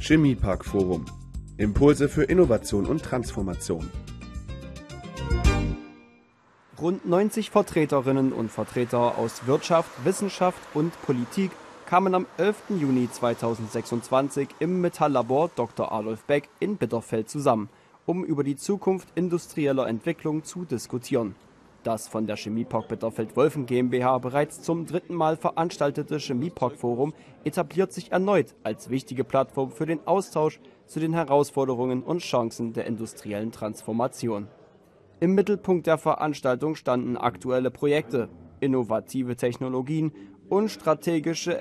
Chemiepark Forum. Impulse für Innovation und Transformation. Rund 90 Vertreterinnen und Vertreter aus Wirtschaft, Wissenschaft und Politik kamen am 11. Juni 2026 im Metalllabor Dr. Adolf Beck in Bitterfeld zusammen, um über die Zukunft industrieller Entwicklung zu diskutieren. Das von der Chemiepark Bitterfeld-Wolfen GmbH bereits zum 3. Mal veranstaltete Chemiepark-Forum etabliert sich erneut als wichtige Plattform für den Austausch zu den Herausforderungen und Chancen der industriellen Transformation. Im Mittelpunkt der Veranstaltung standen aktuelle Projekte, innovative Technologien und strategische